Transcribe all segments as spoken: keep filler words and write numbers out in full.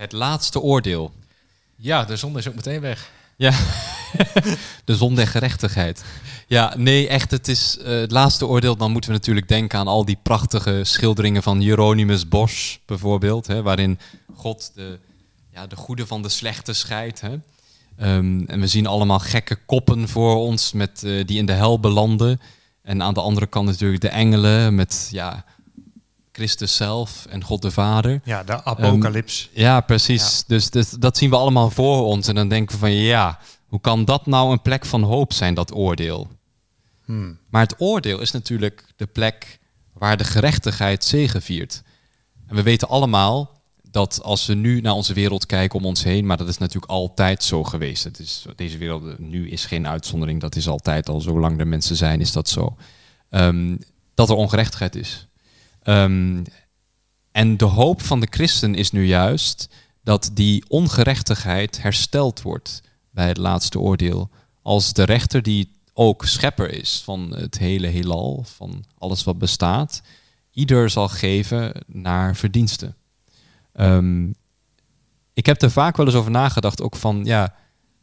Het laatste oordeel. Ja, de zon is ook meteen weg. Ja, de zon der gerechtigheid. Ja, nee, echt, het is uh, het laatste oordeel. Dan moeten we natuurlijk denken aan al die prachtige schilderingen van Hieronymus Bosch, bijvoorbeeld. Hè, waarin God de, ja, de goede van de slechte scheidt. Hè. Um, en we zien allemaal gekke koppen voor ons met, uh, die in de hel belanden. En aan de andere kant natuurlijk de engelen met ja, Christus zelf en God de Vader. Ja, de apocalyps. Um, ja, precies. Ja. Dus, dus dat zien we allemaal voor ons. En dan denken we van ja, hoe kan dat nou een plek van hoop zijn, dat oordeel? Hmm. Maar het oordeel is natuurlijk de plek waar de gerechtigheid zegeviert. En we weten allemaal dat als we nu naar onze wereld kijken om ons heen, maar dat is natuurlijk altijd zo geweest. Het is, deze wereld nu is geen uitzondering, dat is altijd al, zolang er mensen zijn, is dat zo. Um, dat er ongerechtigheid is. Um, en de hoop van de christen is nu juist dat die ongerechtigheid hersteld wordt bij het laatste oordeel. Als de rechter die ook schepper is van het hele heelal, van alles wat bestaat, ieder zal geven naar verdiensten. Um, ik heb er vaak wel eens over nagedacht, ook van, ja,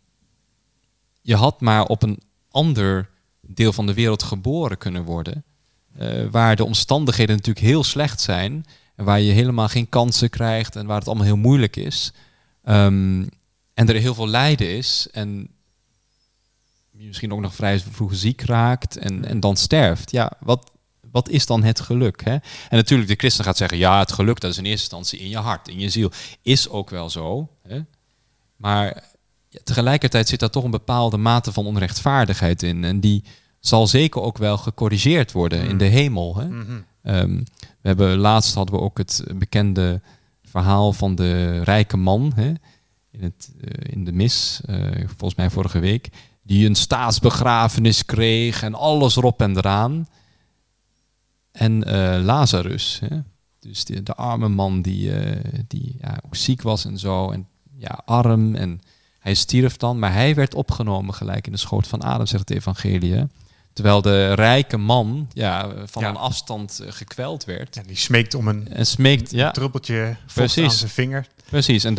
je had maar op een ander deel van de wereld geboren kunnen worden, uh, waar de omstandigheden natuurlijk heel slecht zijn, en waar je helemaal geen kansen krijgt en waar het allemaal heel moeilijk is. Um, en er heel veel lijden is en je misschien ook nog vrij vroeg ziek raakt en, en dan sterft. Ja, wat... Wat is dan het geluk? Hè? En natuurlijk, de christen gaat zeggen, ja, het geluk, dat is in eerste instantie in je hart, in je ziel. Is ook wel zo. Hè? Maar ja, tegelijkertijd zit daar toch een bepaalde mate van onrechtvaardigheid in. En die zal zeker ook wel gecorrigeerd worden mm. in de hemel. Hè? Mm-hmm. Um, we hebben, laatst hadden we ook het bekende verhaal van de rijke man, hè? In, het, uh, in de mis, uh, volgens mij vorige week, die een staatsbegrafenis kreeg en alles erop en eraan. En uh, Lazarus, hè? Dus de, de arme man die, uh, die ja, ook ziek was en zo. En ja, arm. En hij stierf dan, maar hij werd opgenomen gelijk in de schoot van Adam, zegt het evangelie. Hè? Terwijl de rijke man ja, van ja. een afstand uh, gekweld werd. Ja, die smeekt om een, en smeekt, een ja. druppeltje vocht aan zijn vinger. Precies. En